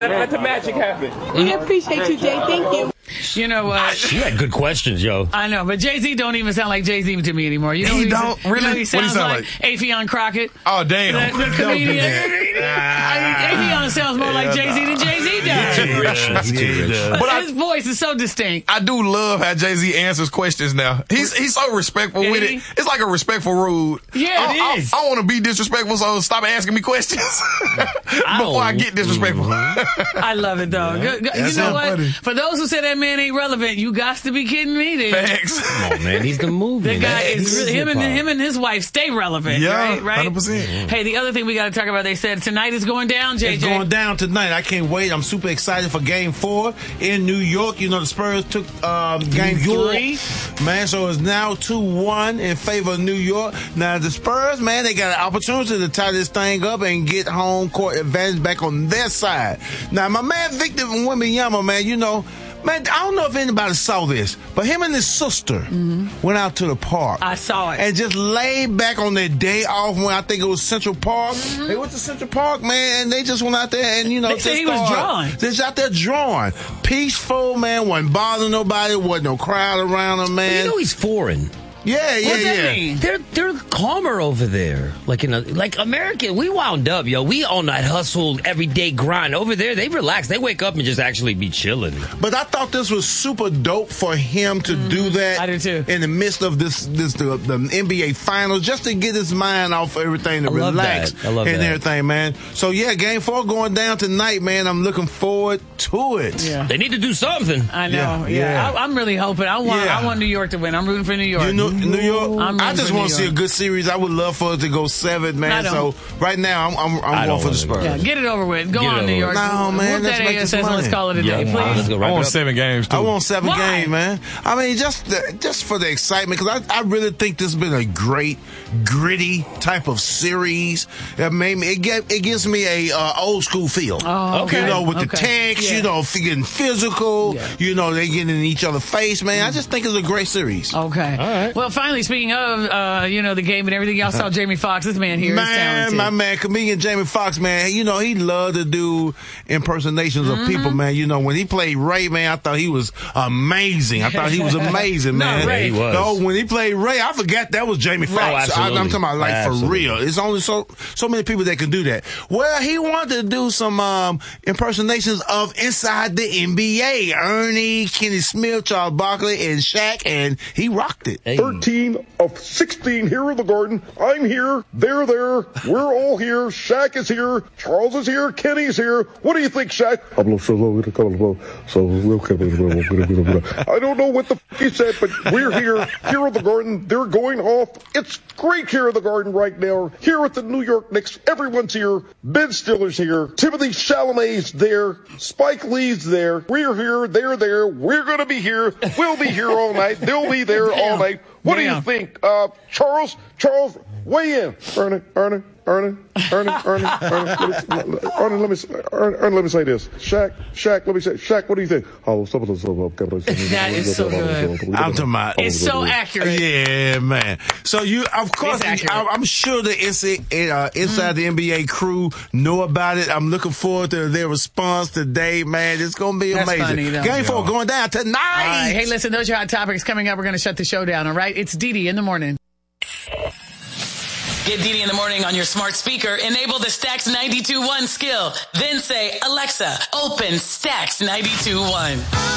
Let the magic happen. We appreciate you, Jay. Thank you. You know what? She had good questions, yo. I know, but Jay-Z don't even sound like Jay-Z to me anymore. You know He don't? Really? You know, What he he sounds sound like Affion Crockett. Oh, damn. The comedian. Affion sounds more like Jay-Z than Jay-Z does. He's too rich. But his voice is so distinct. I do love how Jay-Z answers questions now. He's so respectful with it. It's like a respectful rude. Yeah, it is. I want to be disrespectful, so stop asking me questions before I get disrespectful. I love it, though. You know what? Funny. For those who say that man ain't relevant, you got to be kidding me, dude. Thanks. Come on, man. He's the movie. The guy is really, him and his wife stay relevant. Yeah, right? 100%. Hey, the other thing we got to talk about, they said tonight is going down, JJ. It's going down tonight. I can't wait. I'm super excited for Game 4 in New York. You know, the Spurs took Game 3. Man, so it's now 2-1 in favor of New York. Now, the Spurs, man, they got an opportunity to tie this thing up and get home court advantage back on their side. Now, my man Victor Wembanyama, man, you know, man, I don't know if anybody saw this, but him and his sister went out to the park. I saw it. And just laid back on their day off when I think it was Central Park. They went to Central Park, man, and they just went out there and, you know, They said he was drawing. Just out there drawing. Peaceful, man, wasn't bothering nobody, wasn't no crowd around him, man. You know he's foreign. Yeah. What's that mean? They're calmer over there. Like American, we wound up, yo. We on that hustle, everyday grind. Over there, they relax. They wake up and just actually be chilling. But I thought this was super dope for him to do that. I do too. In the midst of the NBA Finals, just to get his mind off everything, to relax I love and that. everything, man. So yeah, Game 4 going down tonight, man. I'm looking forward to it. Yeah. They need to do something. I know. Yeah. I'm really hoping. I want New York to win. I'm rooting for New York. You know, New York. I'm I just rooting for want to New see a York. good series. I would love for it to go 7, man. So right now, I'm going for the Spurs. Yeah, get it over with. Go Get it on, over New with. York. No, man, Whoop let's that make this ASS. money. Let's call it a day, please. Let's go I wrap want it up. 7 games, too. I want 7 Why? games, man. I mean, just for the excitement, because I really think this has been a great, gritty type of series. It gives me a old school feel. Oh, okay. You know, with the Okay. tanks, Yeah. you know, getting physical. Yeah. You know, they getting in each other's face, man. I just think it's a great series. Okay. All right. Well, finally, speaking of, the game and everything, y'all saw Jamie Foxx. This man here is Man, talented. my man, comedian Jamie Foxx, man, you know, he loved to do impersonations of people, man. You know, when he played Ray, man, I thought he was amazing. I thought he was amazing, man. Ray. Yeah, he was. No, when he played Ray, I forgot that was Jamie Foxx. absolutely. I'm talking about like Absolutely. for real. It's only so many people that can do that. Well, he wanted to do some impersonations of inside the NBA. Ernie, Kenny Smith, Charles Barkley, and Shaq, and he rocked it. Hey. 13 of 16 here in the Garden. I'm here. They're there. We're all here. Shaq is here. Charles is here. Kenny's here. What do you think, Shaq? I don't know what the f*** he said, but we're here in the Garden. They're going off. It's great here in the Garden right now. Here at the New York Knicks, everyone's here. Ben Stiller's here. Timothy Chalamet's there. Spike Lee's there. We're here. They're there. We're going to be here. We'll be here all night. They'll be there all night. What do you think? Charles, weigh in. Ernie, let me say this. Shaq, let me say, Shaq, what do you think? That is so good. I'm talking about. It's so accurate. Yeah, man. So of course, It's accurate. I'm sure the inside the NBA crew know about it. I'm looking forward to their response today, man. It's gonna be That's amazing. funny, though. Game 4 going down tonight. All right. Hey, listen, those are hot topics coming up. We're going to shut the show down, all right? It's Dee Dee in the morning. Get Dee Dee in the morning on your smart speaker. Enable the Stax 92.1 skill. Then say, Alexa, open Stax 92.1.